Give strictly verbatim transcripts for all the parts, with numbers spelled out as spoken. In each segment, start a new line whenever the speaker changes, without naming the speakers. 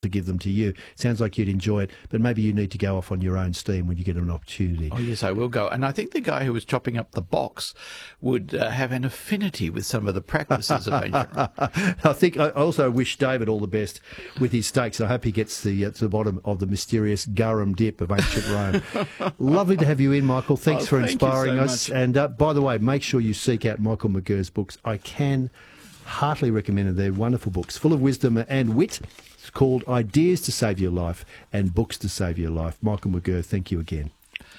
to give them to you. Sounds like you'd enjoy it, but maybe you need to go off on your own steam when you get an opportunity.
Oh, yes, I will go. And I think the guy who was chopping up the box would uh, have an affinity with some of the practices of ancient Rome.
I think I also wish David all the best with his steaks. I hope he gets the, uh, to the bottom of the mysterious garum dip of ancient Rome. Lovely to have you in, Michael. Thanks
Oh,
for
thank
inspiring
you so
us.
much.
And uh, by the way, make sure you seek out Michael McGurr's books. I can heartily recommend them. They're wonderful books, full of wisdom and wit. It's called Ideas to Save Your Life and Books to Save Your Life. Michael McGurr, thank you again.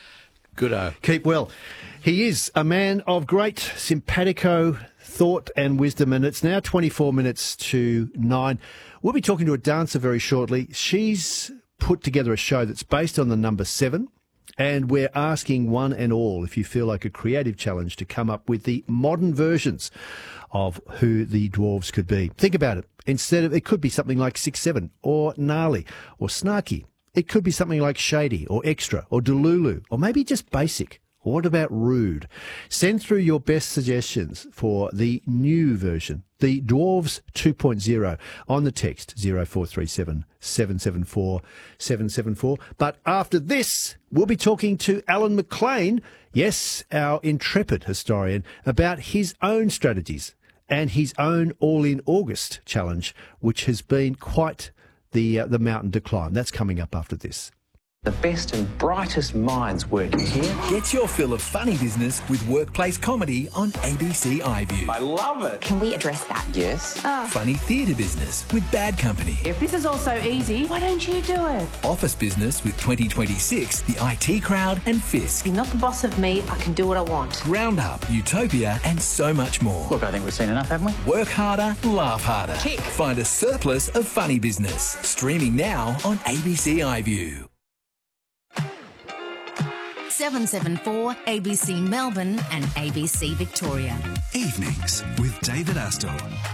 Good-o.
Keep well. He is a man of great simpatico thought and wisdom, and it's now twenty-four minutes to nine. We'll be talking to a dancer very shortly. She's put together a show that's based on the number seven, and we're asking one and all, if you feel like a creative challenge, to come up with the modern versions of who the dwarves could be. Think about it. Instead of, it could be something like six seven, or gnarly, or snarky. It could be something like shady, or extra, or delulu, or maybe just basic. Or what about rude? Send through your best suggestions for the new version, the Dwarves two point oh, on the text zero four three seven, seven seven four, seven seven four. But after this, we'll be talking to Alan McLean, yes, our intrepid historian, about his own strategies and his own All-in August challenge, which has been quite the uh, the mountain to climb. That's coming up after this.
The best and brightest minds working here.
Get your fill of funny business with workplace comedy on A B C iView.
I love it.
Can we address that?
Yes.
Funny theatre business with Bad Company.
If this is all so easy, why don't you do it?
Office business with twenty twenty-six, the I T Crowd and Fisk.
You're not the boss of me, I can do what I want.
Roundup, Utopia and so much more.
Look, I think we've seen enough, haven't we?
Work harder, laugh harder.
Tick.
Find a surplus of funny business. Streaming now on A B C iView.
seven seven four A B C Melbourne and A B C Victoria.
Evenings with David Astle.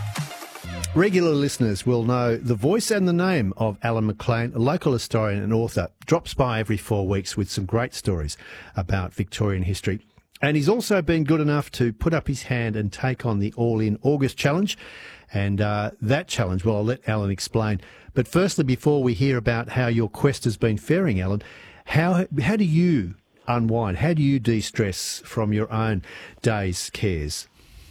Regular listeners will know the voice and the name of Alan McLean, a local historian and author, drops by every four weeks with some great stories about Victorian history. And he's also been good enough to put up his hand and take on the All-in August challenge. And uh, that challenge, well, I'll let Alan explain. But firstly, before we hear about how your quest has been faring, Alan, how how do you unwind? How do you de-stress from your own day's cares?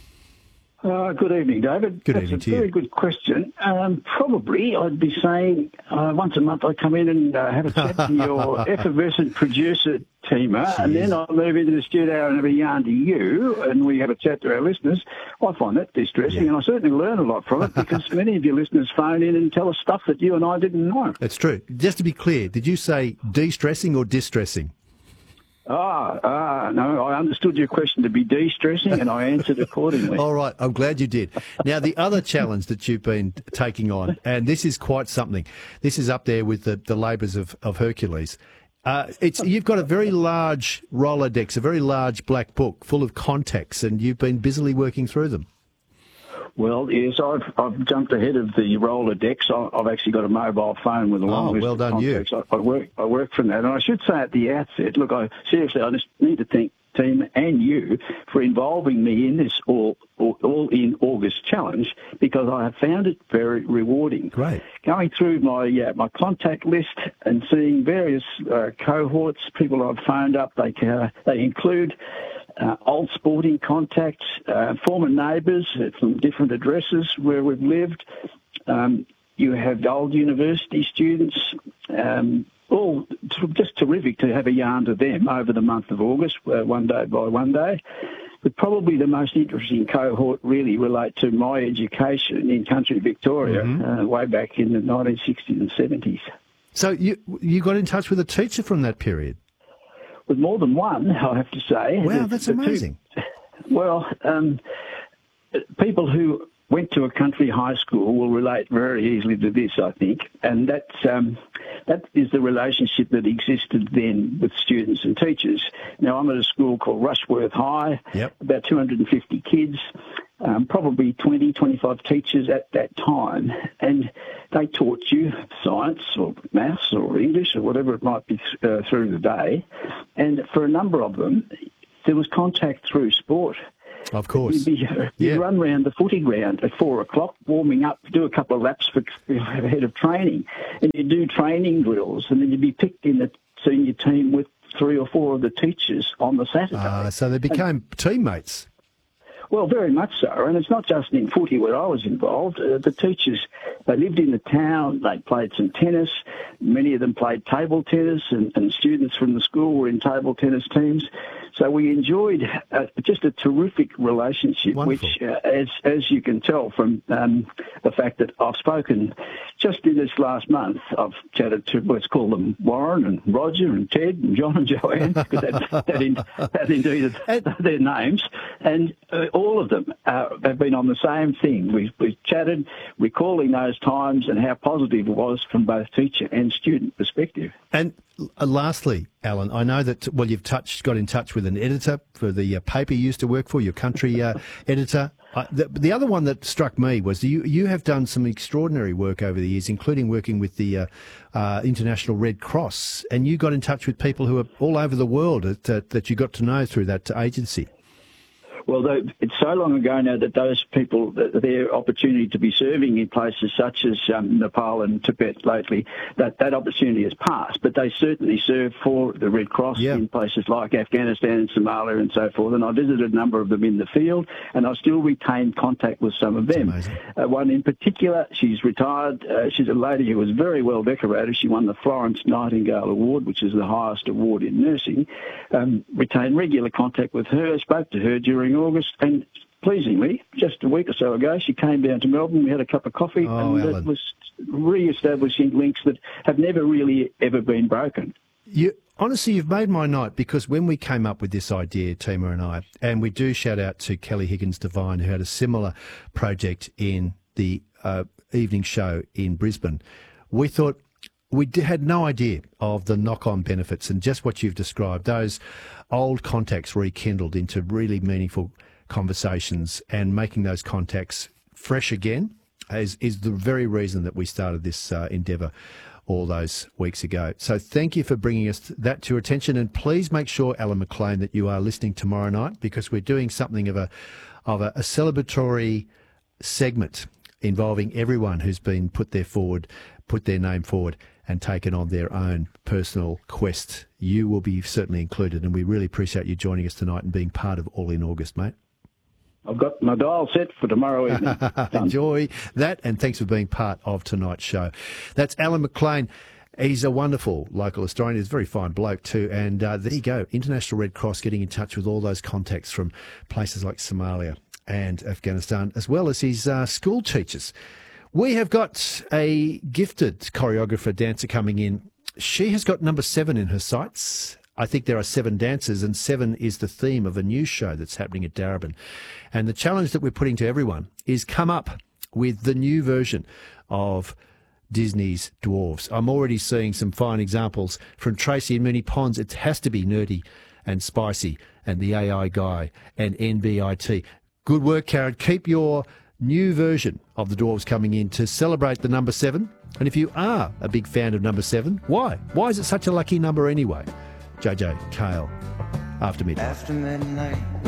Uh, good evening, David.
Good
That's
evening
a
to you.
very good question. Um, probably I'd be saying uh, once a month I come in and uh, have a chat to your effervescent producer, Tima, and then I move into the studio and have a yarn to you, and we have a chat to our listeners. I find that distressing,
Yeah.
and I certainly learn a lot from it because many of your listeners phone in and tell us stuff that you and I didn't know.
That's true. Just to be clear, did you say de-stressing or distressing?
Ah, ah, no, I understood your question to be de-stressing, and I answered accordingly.
All right, I'm glad you did. Now, the other challenge that you've been taking on, and this is quite something, this is up there with the, the labours of, of Hercules. Uh, it's You've got a very large Rolodex, a very large black book full of contacts, and you've been busily working through them.
Well, yes, I've I've jumped ahead of the Rolodex. I- I've actually got a mobile phone with a long
Oh,
list
well
of
done you.
contacts. I, I work I work from that, and I should say at the outset, look, I seriously, I just need to thank team and you for involving me in this all all, all in August challenge because I have found it very rewarding.
Great.
Going through my uh, my contact list and seeing various uh, cohorts, people I've phoned up, they uh, they include. Uh, old sporting contacts, uh, former neighbours from different addresses where we've lived. Um, you have old university students, um, all t- just terrific to have a yarn to them over the month of August, uh, one day by one day. But probably the most interesting cohort really relate to my education in country Victoria,
Mm-hmm.
uh, way back in the nineteen sixties and seventies.
So you you got in touch with a teacher from that period?
With more than one, I have to say.
Wow,
The-
that's
the two-
amazing.
Well, um, people who went to a country high school will relate very easily to this, I think, and that's, um, that is the relationship that existed then with students and teachers. Now, I'm at a school called Rushworth High,
Yep.
about two hundred fifty kids, um, probably twenty, twenty-five teachers at that time, and they taught you science or maths or English or whatever it might be uh, through the day, and for a number of them, there was contact through sport.
Of course.
You'd, be, uh, you'd
Yeah.
run round the footy ground at four o'clock, warming up, do a couple of laps for, ahead of training. And you'd do training drills, and then you'd be picked in the senior team with three or four of the teachers on the Saturday.
Uh, so they became teammates.
Well, very much so, and it's not just in footy where I was involved. Uh, the teachers, they lived in the town, they played some tennis, many of them played table tennis, and, and students from the school were in table tennis teams. So we enjoyed uh, just a terrific relationship,
Wonderful.
which, uh, as as you can tell from um, the fact that I've spoken just in this last month, I've chatted to, let's call them Warren and Roger and Ted and John and Joanne, because that, that, in, that indeed are their names, and uh, all of them uh, have been on the same thing. We've, we've chatted, recalling those times and how positive it was from both teacher and student perspective.
And uh, lastly, Alan, I know that, well, you've touched, got in touch with an editor for the uh, paper you used to work for, your country uh, editor. Uh, the, the other one that struck me was you, you have done some extraordinary work over the years, including working with the uh, uh, International Red Cross, and you got in touch with people who are all over the world that, uh, that you got to know through that agency.
Well, though, it's so long ago now that those people, that their opportunity to be serving in places such as um, Nepal and Tibet lately, that that opportunity has passed. But they certainly serve for the Red Cross
Yeah.
in places like Afghanistan and Somalia and so forth. And I visited a number of them in the field, and I still retain contact with some of them.
amazing.
Uh, one in particular, she's retired. Uh, she's a lady who was very well decorated. She won the Florence Nightingale Award, which is the highest award in nursing. Um, retained regular contact with her, spoke to her during August, and pleasingly, just a week or so ago, she came down to Melbourne. We had a cup of coffee,
Oh,
and
Alan.
that was re-establishing links that have never really ever been broken.
You honestly, you've made my night, because when we came up with this idea, Tima and I, and we do shout out to Kelly Higgins Devine, who had a similar project in the uh, evening show in Brisbane, we thought we d- had no idea of the knock-on benefits, and just what you've described, those old contacts rekindled into really meaningful conversations, and making those contacts fresh again is, is the very reason that we started this uh, endeavour all those weeks ago. So thank you for bringing us that to your attention, and please make sure, Alan McLean, that you are listening tomorrow night, because we're doing something of a of a, a celebratory segment involving everyone who's been put there forward, put their name forward, and taken on their own personal quest. You will be certainly included, and we really appreciate you joining us tonight and being part of All in August, mate.
I've got my dial set for tomorrow evening. Done.
Enjoy that, and thanks for being part of tonight's show. That's Alan McLean. He's a wonderful local historian. He's a very fine bloke too. And uh, there you go, International Red Cross getting in touch with all those contacts from places like Somalia and Afghanistan, as well as his uh, school teachers. We have got a gifted choreographer, dancer coming in. She has got number seven in her sights. I think there are seven dancers, and seven is the theme of a new show that's happening at Darebin. And the challenge that we're putting to everyone is come up with the new version of Disney's Dwarves. I'm already seeing some fine examples from Tracy and Mooney Ponds. It has to be nerdy and spicy, and the A I guy and N B I T. Good work, Karen. Keep your new version of the Dwarves coming in to celebrate the number seven. And if you are a big fan of number seven, why? Why is it such a lucky number anyway? J J Cale, after midnight.
After midnight.